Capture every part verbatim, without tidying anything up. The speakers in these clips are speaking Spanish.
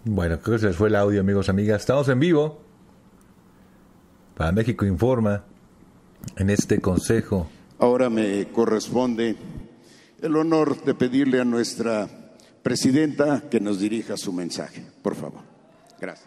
Bueno, creo que se les fue el audio, amigos, amigas. Estamos en vivo para México Informa en este consejo. Ahora me corresponde el honor de pedirle a nuestra presidenta que nos dirija su mensaje, por favor. Gracias.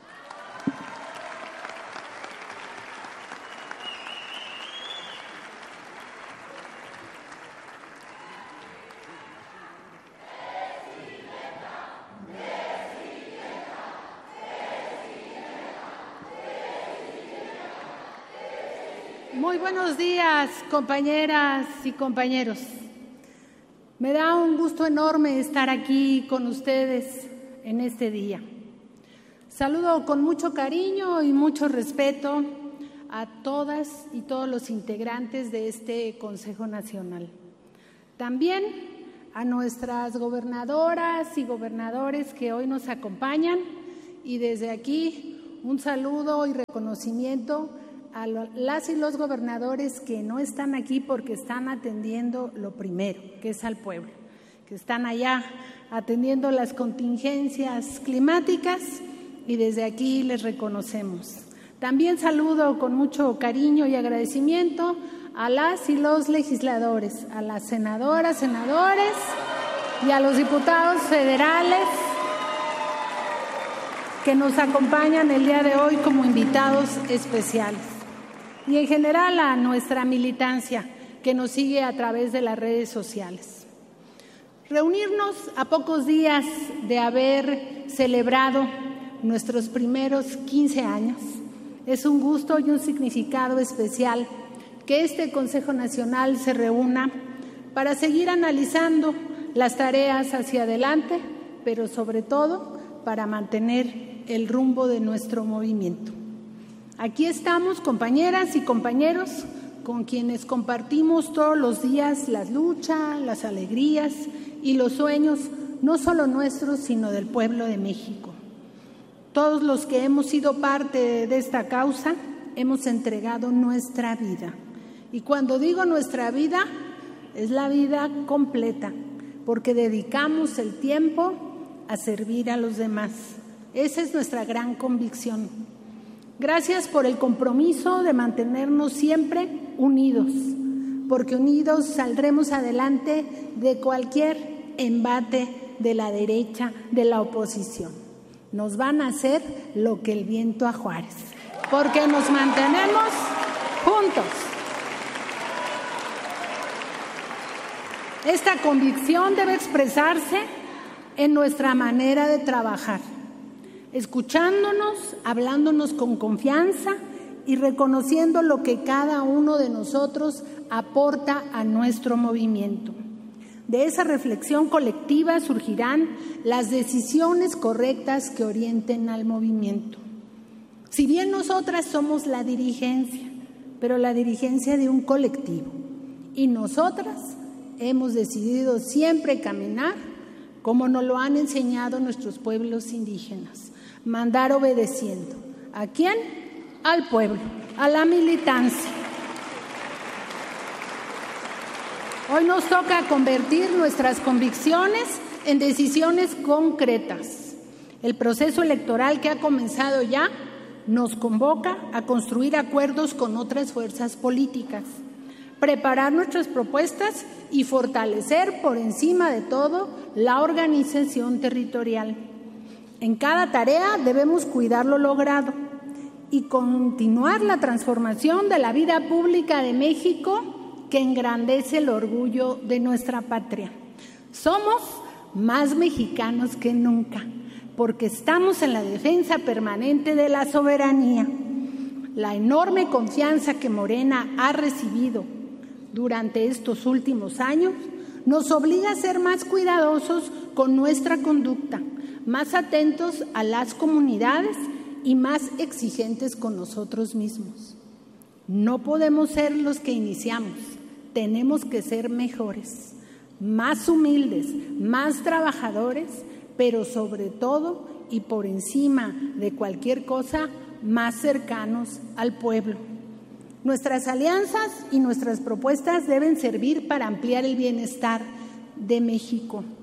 Muy buenos días, compañeras y compañeros. Me da un gusto enorme estar aquí con ustedes en este día. Saludo con mucho cariño y mucho respeto a todas y todos los integrantes de este Consejo Nacional. También a nuestras gobernadoras y gobernadores que hoy nos acompañan, y desde aquí un saludo y reconocimiento a las y los gobernadores que no están aquí porque están atendiendo lo primero, que es al pueblo, que están allá atendiendo las contingencias climáticas, y desde aquí les reconocemos. También saludo con mucho cariño y agradecimiento a las y los legisladores, a las senadoras, senadores y a los diputados federales que nos acompañan el día de hoy como invitados especiales. Y en general a nuestra militancia que nos sigue a través de las redes sociales. Reunirnos a pocos días de haber celebrado nuestros primeros quince años es un gusto y un significado especial que este Consejo Nacional se reúna para seguir analizando las tareas hacia adelante, pero sobre todo para mantener el rumbo de nuestro movimiento. Aquí estamos, compañeras y compañeros, con quienes compartimos todos los días las luchas, las alegrías y los sueños, no solo nuestros, sino del pueblo de México. Todos los que hemos sido parte de esta causa hemos entregado nuestra vida. Y cuando digo nuestra vida, es la vida completa, porque dedicamos el tiempo a servir a los demás. Esa es nuestra gran convicción. Gracias por el compromiso de mantenernos siempre unidos, porque unidos saldremos adelante de cualquier embate de la derecha, de la oposición. Nos van a hacer lo que el viento a Juárez, porque nos mantenemos juntos. Esta convicción debe expresarse en nuestra manera de trabajar, escuchándonos, hablándonos con confianza y reconociendo lo que cada uno de nosotros aporta a nuestro movimiento. De esa reflexión colectiva surgirán las decisiones correctas que orienten al movimiento. Si bien nosotras somos la dirigencia, pero la dirigencia de un colectivo, y nosotras hemos decidido siempre caminar como nos lo han enseñado nuestros pueblos indígenas. Mandar obedeciendo. ¿A quién? Al pueblo, a la militancia. Hoy nos toca convertir nuestras convicciones en decisiones concretas. El proceso electoral que ha comenzado ya nos convoca a construir acuerdos con otras fuerzas políticas, preparar nuestras propuestas y fortalecer por encima de todo la organización territorial. En cada tarea debemos cuidar lo logrado y continuar la transformación de la vida pública de México que engrandece el orgullo de nuestra patria. Somos más mexicanos que nunca porque estamos en la defensa permanente de la soberanía. La enorme confianza que Morena ha recibido durante estos últimos años nos obliga a ser más cuidadosos con nuestra conducta, más atentos a las comunidades y más exigentes con nosotros mismos. No podemos ser los que iniciamos, tenemos que ser mejores, más humildes, más trabajadores, pero sobre todo y por encima de cualquier cosa, más cercanos al pueblo. Nuestras alianzas y nuestras propuestas deben servir para ampliar el bienestar de México.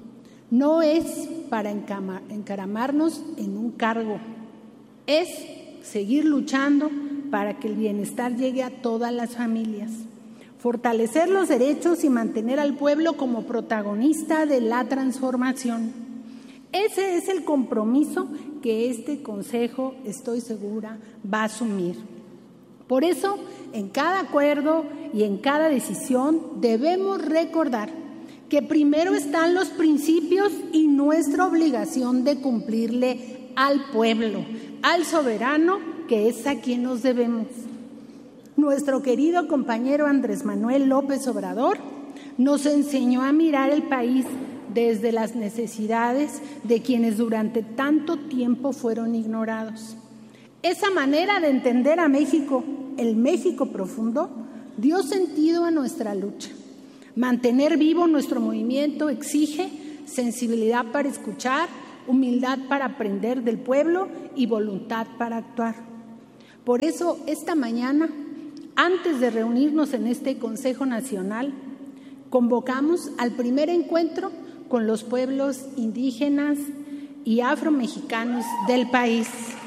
No es para encaramarnos en un cargo, es seguir luchando para que el bienestar llegue a todas las familias, fortalecer los derechos y mantener al pueblo como protagonista de la transformación. Ese es el compromiso que este Consejo, estoy segura, va a asumir. Por eso, en cada acuerdo y en cada decisión debemos recordar que primero están los principios y nuestra obligación de cumplirle al pueblo, al soberano, que es a quien nos debemos. Nuestro querido compañero Andrés Manuel López Obrador nos enseñó a mirar el país desde las necesidades de quienes durante tanto tiempo fueron ignorados. Esa manera de entender a México, el México profundo, dio sentido a nuestra lucha. Mantener vivo nuestro movimiento exige sensibilidad para escuchar, humildad para aprender del pueblo y voluntad para actuar. Por eso, esta mañana, antes de reunirnos en este Consejo Nacional, convocamos al primer encuentro con los pueblos indígenas y afromexicanos del país.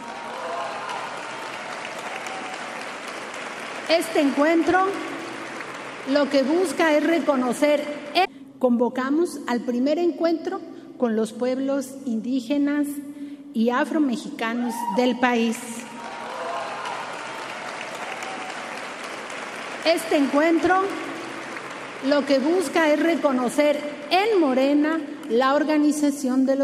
Este encuentro lo que busca es reconocer, convocamos al primer encuentro con los pueblos indígenas y afromexicanos del país. Este encuentro lo que busca es reconocer en Morena la organización de los